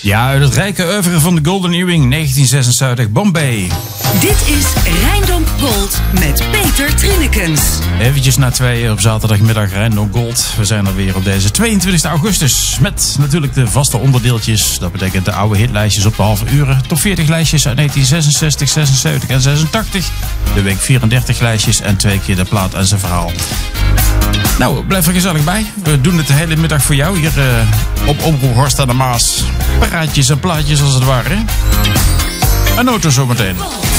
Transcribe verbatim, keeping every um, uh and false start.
Ja, uit het rijke oeuvre van de Golden Earring negentien zesenzeventig Bombay. Dit is Rijndonk Gold met Peter Trinnekens. Eventjes na twee op zaterdagmiddag Rijndonk Gold. We zijn er weer op deze tweeëntwintigste augustus. Met natuurlijk de vaste onderdeeltjes. Dat betekent de oude hitlijstjes op de halve uren. Top veertig lijstjes uit negentien zesenzestig, zesenzeventig en zesentachtig. De week vierendertig lijstjes en twee keer de plaat en zijn verhaal. Nou, blijf er gezellig bij. We doen het de hele middag voor jou hier uh, op Omroep Horst aan de Maas. Paraatjes en plaatjes als het ware. Een auto zometeen.